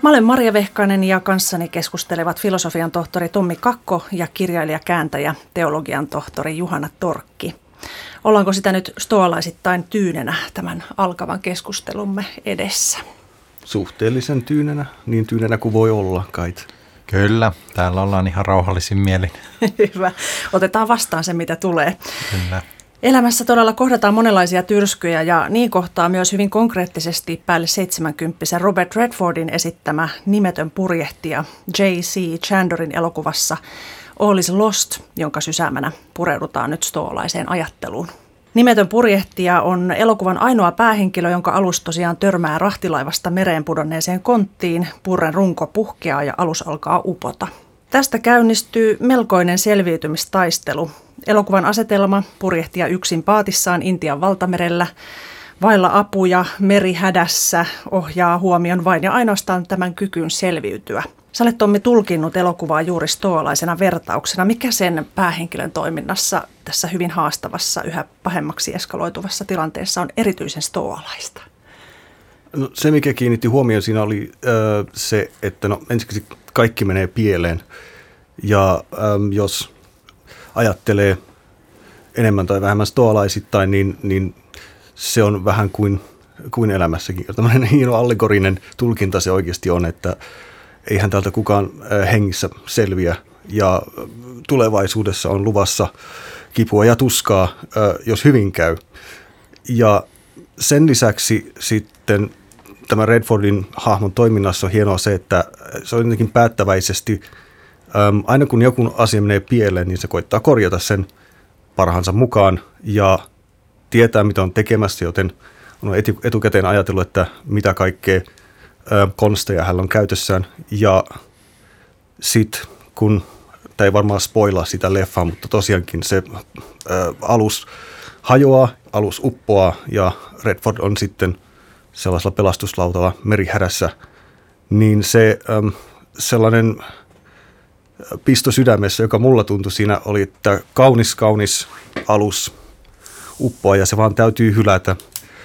Mä olen Maria Vehkanen ja kanssani keskustelevat filosofian tohtori Tommi Kakko ja kirjailija-kääntäjä, teologian tohtori Juhana Torkki. Ollaanko sitä nyt stoalaisittain tyynenä tämän alkavan keskustelumme edessä? Suhteellisen tyynenä, niin tyynenä kuin voi olla kait. Kyllä, täällä ollaan ihan rauhallisin mielin. Hyvä. Otetaan vastaan se, mitä tulee. Kyllä. Elämässä todella kohdataan monenlaisia tyrskyjä ja niin kohtaa myös hyvin konkreettisesti päälle 70 Robert Redfordin esittämä nimetön purjehtija J.C. Chandorin elokuvassa All is Lost, jonka sysäämänä pureudutaan nyt stoalaiseen ajatteluun. Nimetön purjehtija on elokuvan ainoa päähenkilö, jonka alus tosiaan törmää rahtilaivasta mereen pudonneeseen konttiin, purren runko puhkeaa ja alus alkaa upota. Tästä käynnistyy melkoinen selviytymistaistelu. Elokuvan asetelma: purjehtija yksin paatissaan Intian valtamerellä, vailla apuja, meri hädässä, ohjaa huomion vain ja ainoastaan tämän kykyyn selviytyä. Sä olet, Tommi, tulkinnut elokuvaa juuri stoalaisena vertauksena. Mikä sen päähenkilön toiminnassa tässä hyvin haastavassa, yhä pahemmaksi eskaloituvassa tilanteessa on erityisen stoalaista? No, se, mikä kiinnitti huomioon siinä oli se, että ensiksi kaikki menee pieleen. Ja jos ajattelee enemmän tai vähemmän stoalaisittain, niin se on vähän kuin elämässäkin. Tällainen hieno allegorinen tulkinta se oikeasti on, että eihän täältä kukaan hengissä selviä ja tulevaisuudessa on luvassa kipua ja tuskaa, jos hyvin käy. Ja sen lisäksi sitten tämän Redfordin hahmon toiminnassa on hienoa se, että se on jotenkin päättäväisesti, aina kun joku asia menee pieleen, niin se koittaa korjata sen parhaansa mukaan ja tietää, mitä on tekemässä, joten on etukäteen ajatellut, että mitä kaikkea konsteja hän on käytössään. Ja sitten, kun, tämä ei varmaan spoilaa sitä leffaa, mutta tosiaankin se alus hajoaa, alus uppoaa ja Redford on sitten sellaisella pelastuslautalla merihädässä, niin se sellainen pisto sydämessä, joka mulla tuntui siinä, oli, että kaunis alus uppoaa ja se vaan täytyy hylätä.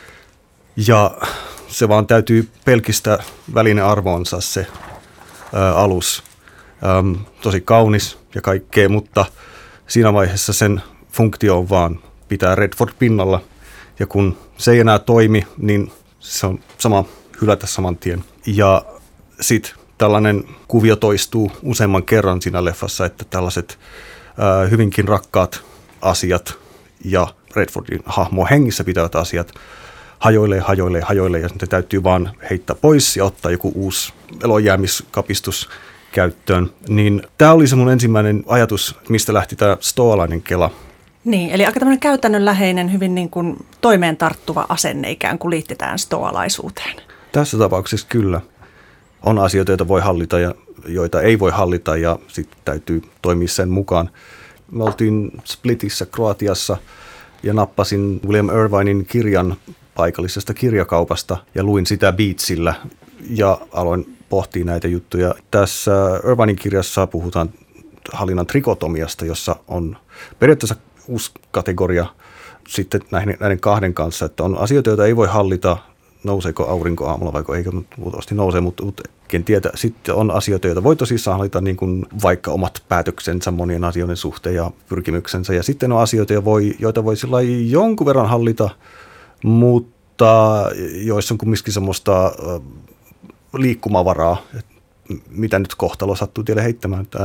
Ja se vaan täytyy pelkistää välinearvoonsa se alus. Tosi kaunis ja kaikkea, mutta siinä vaiheessa sen funktio on vaan pitää Redford pinnalla. Ja kun se ei enää toimi, niin se on sama hylätä saman tien. Ja sitten tällainen kuvio toistuu useamman kerran siinä leffassa, että tällaiset hyvinkin rakkaat asiat ja Redfordin hahmo hengissä pitävät asiat hajoilee ja sitten täytyy vaan heittää pois ja ottaa joku uusi elonjäämiskapistus käyttöön. Niin tämä oli se mun ensimmäinen ajatus, mistä lähti tämä stoalainen kela. Niin, eli aika tämmöinen käytännönläheinen, hyvin niin kuin toimeen tarttuva asenne ikään kuin liitetään stoalaisuuteen. Tässä tapauksessa kyllä. On asioita, joita voi hallita ja joita ei voi hallita ja sitten täytyy toimia sen mukaan. Me oltiin Splitissä, Kroatiassa ja nappasin William Irvinin kirjan paikallisesta kirjakaupasta ja luin sitä Beatsillä ja aloin pohtia näitä juttuja. Tässä Irvinin kirjassa puhutaan hallinnan trikotomiasta, jossa on periaatteessa uusi kategoria sitten näiden kahden kanssa, että on asioita, joita ei voi hallita, nouseeko aurinko aamulla vai eikö luultavasti nouse, mutta ken tietää. Sitten on asioita, joita voi tosissaan hallita, niin kuin vaikka omat päätöksensä monien asioiden suhteen ja pyrkimyksensä. Ja sitten on asioita, joita voi sillä jonkun verran hallita, mutta joissa on kumminkin semmoista liikkumavaraa, että mitä nyt kohtalo sattuu tielle heittämään.